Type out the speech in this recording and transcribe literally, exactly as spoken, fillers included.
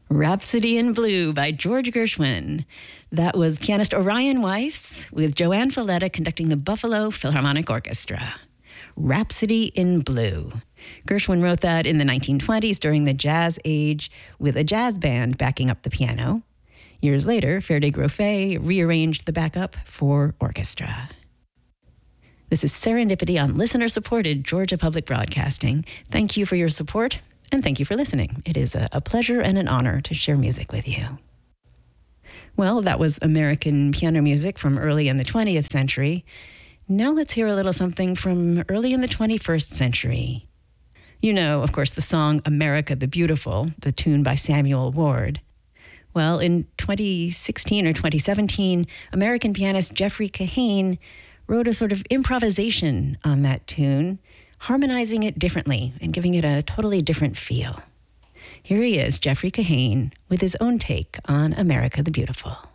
Rhapsody in Blue by George Gershwin. That was pianist Orion Weiss with Joanne Falletta conducting the Buffalo Philharmonic Orchestra. Rhapsody in Blue. Gershwin wrote that in the nineteen twenties during the Jazz Age with a jazz band backing up the piano. Years later, Ferde Groffet rearranged the backup for orchestra. This is Serendipity on listener-supported Georgia Public Broadcasting. Thank you for your support. And thank you for listening. It is a, a pleasure and an honor to share music with you. Well, that was American piano music from early in the twentieth century. Now let's hear a little something from early in the twenty-first century. You know, of course, the song America the Beautiful, the tune by Samuel Ward. Well, in twenty sixteen or twenty seventeen, American pianist Jeffrey Kahane wrote a sort of improvisation on that tune, harmonizing it differently and giving it a totally different feel. Here he is, Jeffrey Kahane, with his own take on America the Beautiful.